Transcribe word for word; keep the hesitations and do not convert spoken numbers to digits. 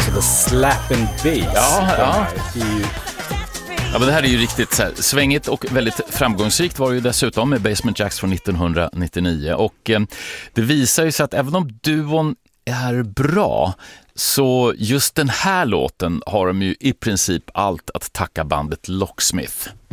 också, The Slappin' Bass. Ja, ja. Det är ju... Ja, men det här är ju riktigt så här, svängigt och väldigt framgångsrikt var det ju dessutom med Basement Jaxx från nittonhundranittionio. Och eh, det visar ju sig att även om duon är bra, så just den här låten har de ju i princip allt att tacka bandet Locksmith.